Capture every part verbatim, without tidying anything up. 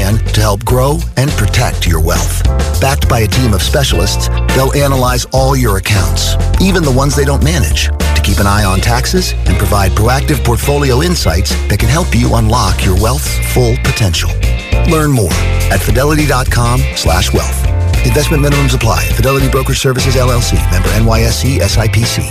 plan to help grow and protect your wealth. Backed by a team of specialists, they'll analyze all your accounts, even the ones they don't manage, to keep an eye on taxes and provide proactive portfolio insights that can help you unlock your wealth's full potential. Learn more at fidelity.com slash wealth. Investment minimums apply. Fidelity Brokerage Services, L L C. Member N Y S E, S I P C.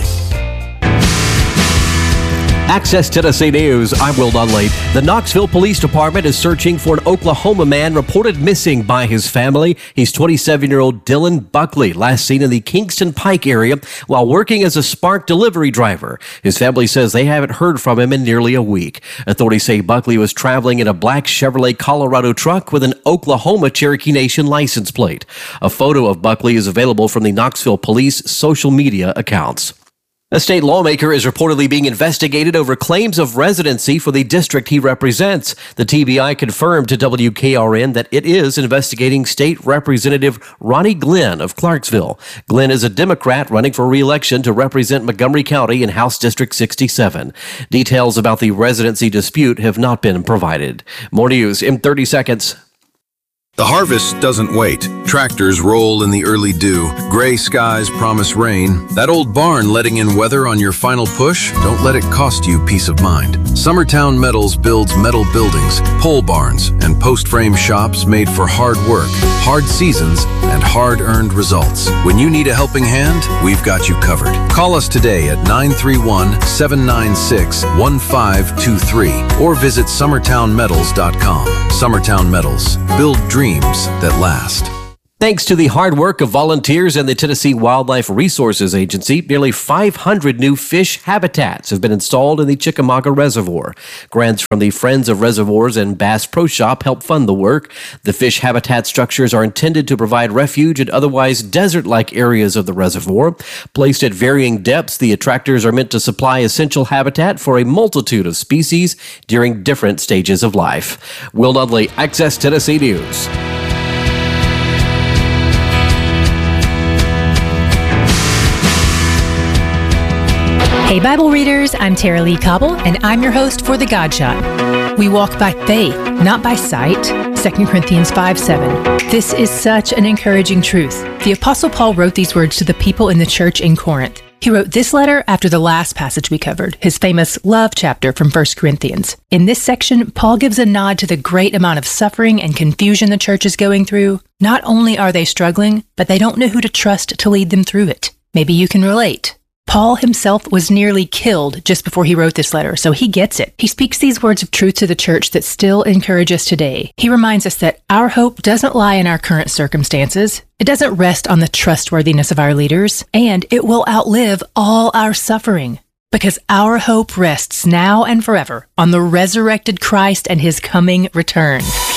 Access Tennessee News, I'm Will Dunley. The Knoxville Police Department is searching for an Oklahoma man reported missing by his family. He's twenty-seven-year-old Dylan Buckley, last seen in the Kingston Pike area while working as a Spark delivery driver. His family says they haven't heard from him in nearly a week. Authorities say Buckley was traveling in a black Chevrolet Colorado truck with an Oklahoma Cherokee Nation license plate. A photo of Buckley is available from the Knoxville Police social media accounts. A state lawmaker is reportedly being investigated over claims of residency for the district he represents. The T B I confirmed to W K R N that it is investigating State Representative Ronnie Glenn of Clarksville. Glenn is a Democrat running for re-election to represent Montgomery County in House District sixty-seven. Details about the residency dispute have not been provided. More news in thirty seconds. The harvest doesn't wait. Tractors roll in the early dew. Gray skies promise rain. That old barn letting in weather on your final push? Don't let it cost you peace of mind. Summertown Metals builds metal buildings, pole barns, and post-frame shops made for hard work, hard seasons, and hard-earned results. When you need a helping hand, we've got you covered. Call us today at nine three one, seven nine six, one five two three or visit summertown metals dot com. Summertown Metals. Build dreams that last. Thanks to the hard work of volunteers and the Tennessee Wildlife Resources Agency, nearly five hundred new fish habitats have been installed in the Chickamauga Reservoir. Grants from the Friends of Reservoirs and Bass Pro Shop help fund the work. The fish habitat structures are intended to provide refuge in otherwise desert-like areas of the reservoir. Placed at varying depths, the attractors are meant to supply essential habitat for a multitude of species during different stages of life. Will Dudley, Access Tennessee News. Hey Bible readers, I'm Tara Lee Cobble, and I'm your host for The God Shot. We walk by faith, not by sight. Second Corinthians five seven. This is such an encouraging truth. The Apostle Paul wrote these words to the people in the church in Corinth. He wrote this letter after the last passage we covered, his famous love chapter from First Corinthians. In this section, Paul gives a nod to the great amount of suffering and confusion the church is going through. Not only are they struggling, but they don't know who to trust to lead them through it. Maybe you can relate. Paul himself was nearly killed just before he wrote this letter, so he gets it. He speaks these words of truth to the church that still encourage us today. He reminds us that our hope doesn't lie in our current circumstances. It doesn't rest on the trustworthiness of our leaders, and it will outlive all our suffering. Because our hope rests now and forever on the resurrected Christ and his coming return.